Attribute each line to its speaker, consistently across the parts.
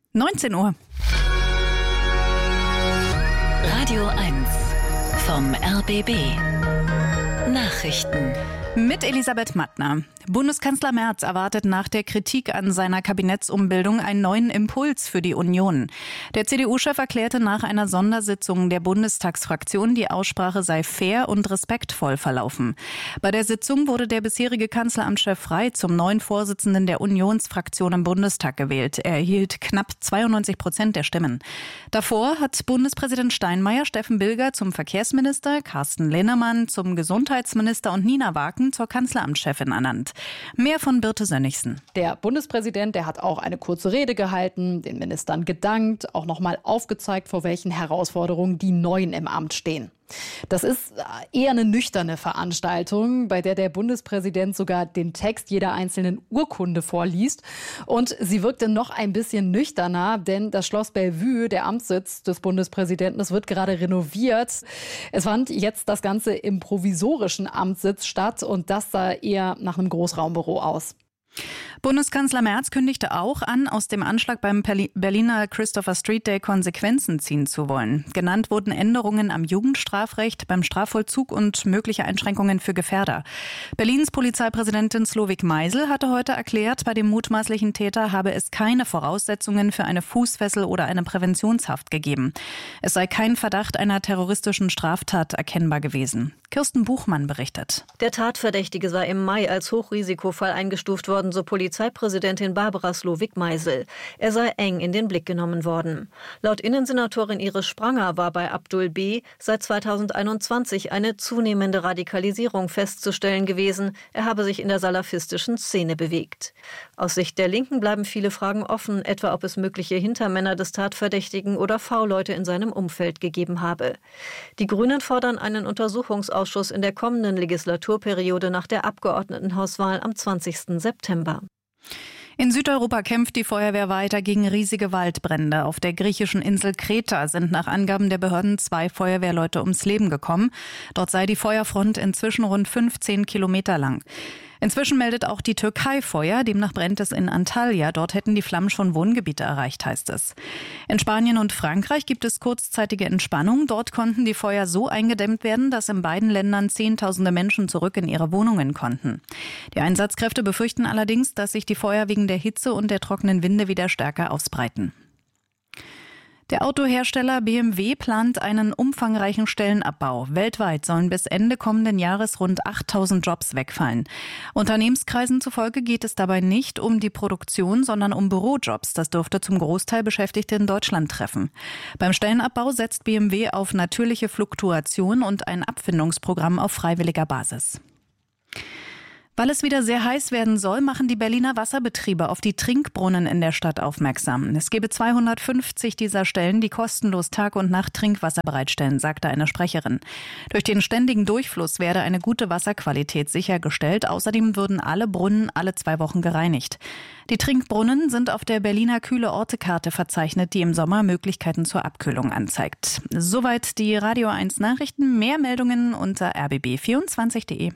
Speaker 1: 19 Uhr.
Speaker 2: Radio 1 vom RBB. Nachrichten.
Speaker 1: Mit Elisabeth Mattner. Bundeskanzler Merz erwartet nach der Kritik an seiner Kabinettsumbildung einen neuen Impuls für die Union. Der CDU-Chef erklärte nach einer Sondersitzung der Bundestagsfraktion, die Aussprache sei fair und respektvoll verlaufen. Bei der Sitzung wurde der bisherige Kanzleramtschef Frey zum neuen Vorsitzenden der Unionsfraktion im Bundestag gewählt. Er erhielt knapp 92% der Stimmen. Davor hat Bundespräsident Steinmeier Steffen Bilger zum Verkehrsminister, Carsten Linnemann zum Gesundheitsminister und Nina Waken zur Kanzleramtschefin ernannt. Mehr von Birte Sönnigsen.
Speaker 3: Der Bundespräsident, der hat auch eine kurze Rede gehalten, den Ministern gedankt, auch nochmal aufgezeigt, vor welchen Herausforderungen die Neuen im Amt stehen. Das ist eher eine nüchterne Veranstaltung, bei der der Bundespräsident sogar den Text jeder einzelnen Urkunde vorliest. Und sie wirkte noch ein bisschen nüchterner, denn das Schloss Bellevue, der Amtssitz des Bundespräsidenten, das wird gerade renoviert. Es fand jetzt das Ganze im provisorischen Amtssitz statt und das sah eher nach einem Großraumbüro aus.
Speaker 1: Bundeskanzler Merz kündigte auch an, aus dem Anschlag beim Berliner Christopher Street Day Konsequenzen ziehen zu wollen. Genannt wurden Änderungen am Jugendstrafrecht, beim Strafvollzug und mögliche Einschränkungen für Gefährder. Berlins Polizeipräsidentin Slowik Meisel hatte heute erklärt, bei dem mutmaßlichen Täter habe es keine Voraussetzungen für eine Fußfessel oder eine Präventionshaft gegeben. Es sei kein Verdacht einer terroristischen Straftat erkennbar gewesen. Kirsten Buchmann berichtet.
Speaker 4: Der Tatverdächtige sei im Mai als Hochrisikofall eingestuft worden, so Polizeipräsidentin Barbara Slowik-Meisel. Er sei eng in den Blick genommen worden. Laut Innensenatorin Iris Spranger war bei Abdul B. seit 2021 eine zunehmende Radikalisierung festzustellen gewesen. Er habe sich in der salafistischen Szene bewegt. Aus Sicht der Linken bleiben viele Fragen offen, etwa ob es mögliche Hintermänner des Tatverdächtigen oder V-Leute in seinem Umfeld gegeben habe. Die Grünen fordern einen Untersuchungsausschuss in der kommenden Legislaturperiode nach der Abgeordnetenhauswahl am 20. September.
Speaker 1: In Südeuropa kämpft die Feuerwehr weiter gegen riesige Waldbrände. Auf der griechischen Insel Kreta sind nach Angaben der Behörden 2 Feuerwehrleute ums Leben gekommen. Dort sei die Feuerfront inzwischen rund 15 Kilometer lang. Inzwischen meldet auch die Türkei Feuer, demnach brennt es in Antalya. Dort hätten die Flammen schon Wohngebiete erreicht, heißt es. In Spanien und Frankreich gibt es kurzzeitige Entspannung. Dort konnten die Feuer so eingedämmt werden, dass in beiden Ländern Zehntausende Menschen zurück in ihre Wohnungen konnten. Die Einsatzkräfte befürchten allerdings, dass sich die Feuer wegen der Hitze und der trockenen Winde wieder stärker ausbreiten. Der Autohersteller BMW plant einen umfangreichen Stellenabbau. Weltweit sollen bis Ende kommenden Jahres rund 8.000 Jobs wegfallen. Unternehmenskreisen zufolge geht es dabei nicht um die Produktion, sondern um Bürojobs. Das dürfte zum Großteil Beschäftigte in Deutschland treffen. Beim Stellenabbau setzt BMW auf natürliche Fluktuation und ein Abfindungsprogramm auf freiwilliger Basis. Weil es wieder sehr heiß werden soll, machen die Berliner Wasserbetriebe auf die Trinkbrunnen in der Stadt aufmerksam. Es gebe 250 dieser Stellen, die kostenlos Tag und Nacht Trinkwasser bereitstellen, sagte eine Sprecherin. Durch den ständigen Durchfluss werde eine gute Wasserqualität sichergestellt. Außerdem würden alle Brunnen alle 2 Wochen gereinigt. Die Trinkbrunnen sind auf der Berliner Kühle-Orte-Karte verzeichnet, die im Sommer Möglichkeiten zur Abkühlung anzeigt. Soweit die Radio 1 Nachrichten. Mehr Meldungen unter rbb24.de.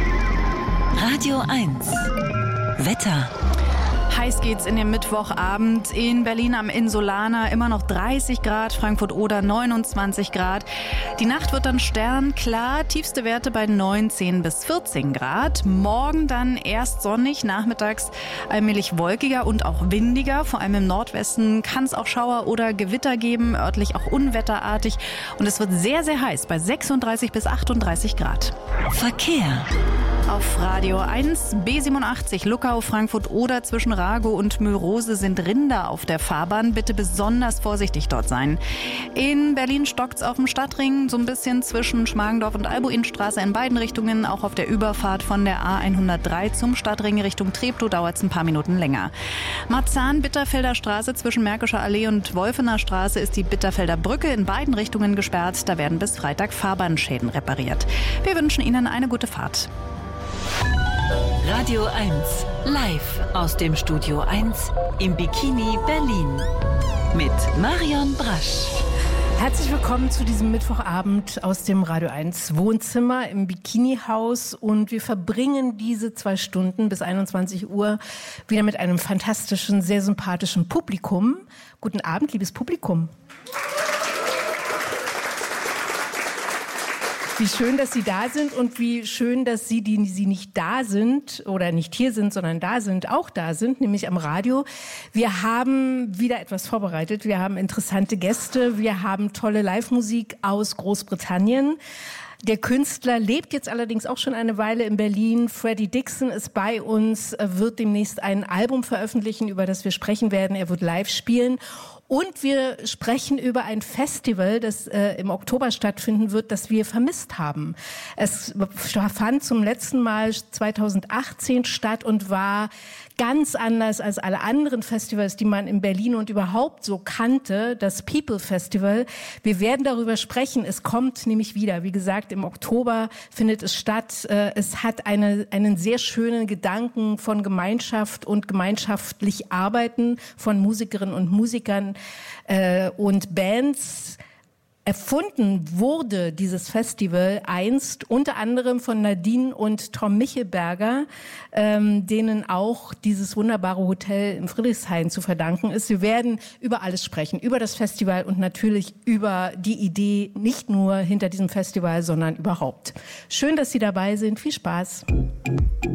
Speaker 2: Radio 1 Wetter.
Speaker 1: Heiß geht's in den Mittwochabend. In Berlin am Insulaner immer noch 30 Grad, Frankfurt-Oder 29 Grad. Die Nacht wird dann sternklar, tiefste Werte bei 19 bis 14 Grad. Morgen dann erst sonnig, nachmittags allmählich wolkiger und auch windiger. Vor allem im Nordwesten kann es auch Schauer oder Gewitter geben, örtlich auch unwetterartig. Und es wird sehr, sehr heiß bei 36 bis 38 Grad.
Speaker 2: Verkehr.
Speaker 1: Auf Radio 1 B87 Luckau, Frankfurt-Oder zwischen Rago und Mülrose sind Rinder auf der Fahrbahn. Bitte besonders vorsichtig dort sein. In Berlin stockt's auf dem Stadtring, so ein bisschen zwischen Schmargendorf und Albuinstraße in beiden Richtungen. Auch auf der Überfahrt von der A103 zum Stadtring Richtung Treptow dauert es ein paar Minuten länger. Marzahn-Bitterfelder Straße zwischen Märkischer Allee und Wolfener Straße ist die Bitterfelder Brücke in beiden Richtungen gesperrt. Da werden bis Freitag Fahrbahnschäden repariert. Wir wünschen Ihnen eine gute Fahrt.
Speaker 2: Radio 1 live aus dem Studio 1 im Bikini Berlin mit Marion Brasch.
Speaker 5: Herzlich willkommen zu diesem Mittwochabend aus dem Radio 1 Wohnzimmer im Bikini-Haus. Und wir verbringen diese 2 Stunden bis 21 Uhr wieder mit einem fantastischen, sehr sympathischen Publikum. Guten Abend, liebes Publikum. Wie schön, dass Sie da sind und wie schön, dass Sie, die Sie nicht da sind oder nicht hier sind, sondern da sind, auch da sind, nämlich am Radio. Wir haben wieder etwas vorbereitet. Wir haben interessante Gäste. Wir haben tolle Live-Musik aus Großbritannien. Der Künstler lebt jetzt allerdings auch schon eine Weile in Berlin. Freddie Dixon ist bei uns, wird demnächst ein Album veröffentlichen, über das wir sprechen werden. Er wird live spielen. Und wir sprechen über ein Festival, das im Oktober stattfinden wird, das wir vermisst haben. Es fand zum letzten Mal 2018 statt und war ganz anders als alle anderen Festivals, die man in Berlin und überhaupt so kannte, das People Festival. Wir werden darüber sprechen. Es kommt nämlich wieder. Wie gesagt, im Oktober findet es statt. Es hat einen sehr schönen Gedanken von Gemeinschaft und gemeinschaftlich Arbeiten von Musikerinnen und Musikern und Bands. Erfunden wurde dieses Festival einst unter anderem von Nadine und Tom Michelberger, denen auch dieses wunderbare Hotel im Friedrichshain zu verdanken ist. Wir werden über alles sprechen, über das Festival und natürlich über die Idee, nicht nur hinter diesem Festival, sondern überhaupt. Schön, dass Sie dabei sind. Viel Spaß.